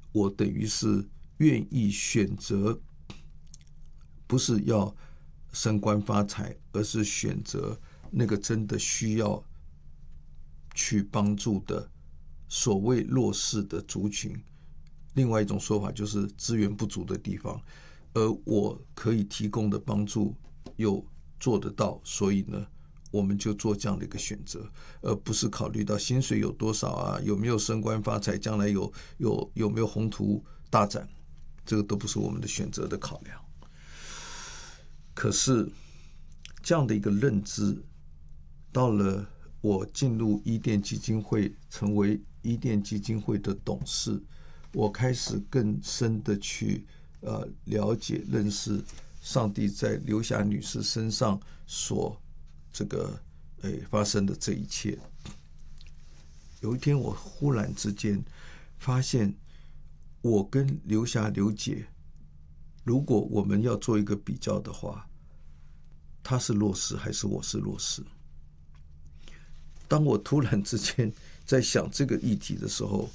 我等于是愿意选择，不是要升官发财，而是选择那个真的需要去帮助的所谓弱势的族群。另外一种说法就是资源不足的地方，而我可以提供的帮助又做得到，所以呢，我们就做这样的一个选择，而不是考虑到薪水有多少啊，有没有升官发财，将来有没有宏图大展，这个都不是我们的选择的考量。可是这样的一个认知，到了我进入伊甸基金会，成为伊甸基金会的董事，我开始更深的去了解认识上帝在刘霞女士身上所发生的这一切。有一天我忽然之间发现，我跟刘霞刘姐，如果我们要做一个比较的话，她是弱势还是我是弱势？当我突然之间在想这个议题的时候，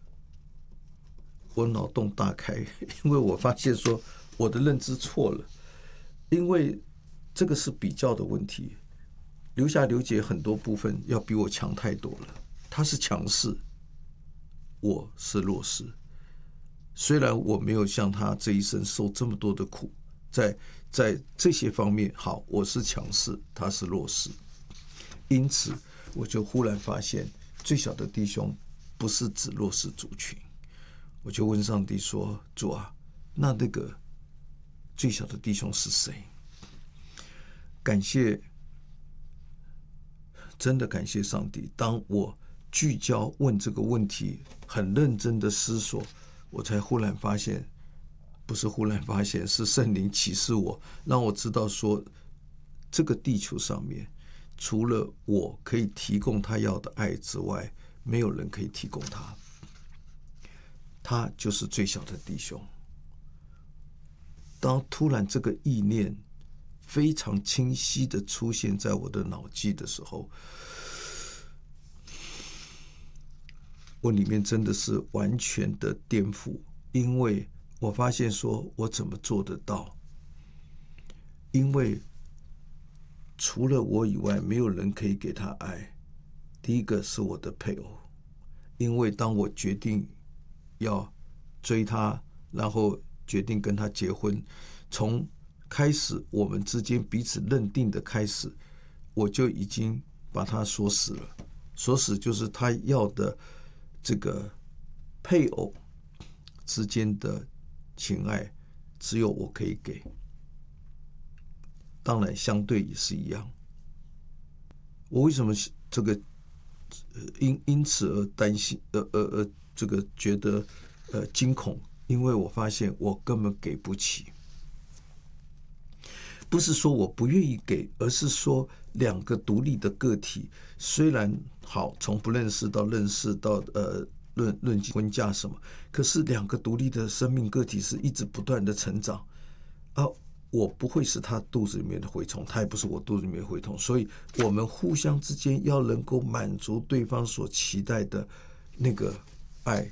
我脑洞大开，因为我发现说我的认知错了，因为这个是比较的问题。刘霞刘姐很多部分要比我强太多了，她是强势，我是弱势。虽然我没有像她这一生受这么多的苦，在这些方面，好，我是强势，她是弱势。因此我就忽然发现，最小的弟兄不是指弱势族群。我就问上帝说，主啊，那个最小的弟兄是谁？感谢，真的感谢上帝，当我聚焦问这个问题，很认真的思索，我才忽然发现，不是忽然发现，是圣灵启示我，让我知道说，这个地球上面除了我可以提供他要的爱之外，没有人可以提供他，他就是最小的弟兄。当突然这个意念非常清晰的出现在我的脑际的时候，我里面真的是完全的颠覆，因为我发现说我怎么做得到？因为除了我以外，没有人可以给他爱。第一个是我的配偶，因为当我决定要追他，然后决定跟他结婚，从开始我们之间彼此认定的开始，我就已经把他锁死了。锁死就是他要的这个配偶之间的情爱，只有我可以给。当然相对也是一样。我为什么这个因此而担心，这个觉得惊恐？因为我发现我根本给不起。不是说我不愿意给，而是说两个独立的个体，虽然好从不认识到认识到论及婚嫁什么，可是两个独立的生命个体是一直不断的成长啊。我不会是他肚子里面的蛔虫，他也不是我肚子里面的蛔虫，所以我们互相之间要能够满足对方所期待的那个爱，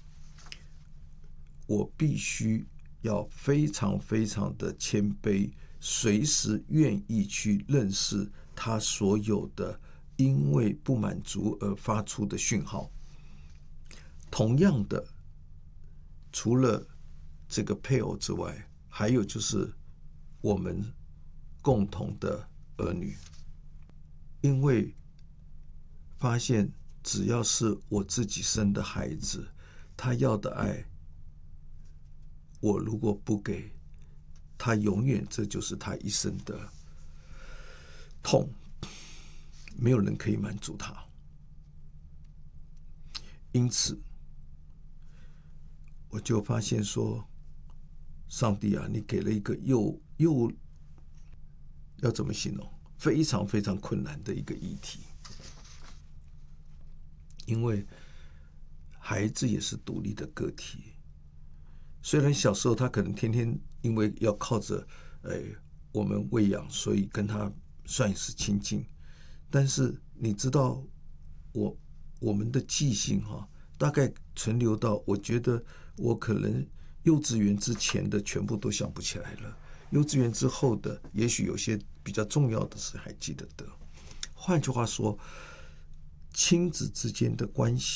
我必须要非常非常的谦卑，随时愿意去认识他所有的因为不满足而发出的讯号。同样的，除了这个配偶之外，还有就是我们共同的儿女，因为发现只要是我自己生的孩子，他要的爱，我如果不给他，永远这就是他一生的痛，没有人可以满足他。因此我就发现说，上帝啊，你给了一个又要怎么形容，非常非常困难的一个议题。因为孩子也是独立的个体，虽然小时候他可能天天因为要靠着我们喂养，所以跟他算是亲近，但是你知道我们的记性大概存留到，我觉得我可能幼稚园之前的全部都想不起来了，幼稚园之后的也许有些比较重要的事还记得得。换句话说，亲子之间的关系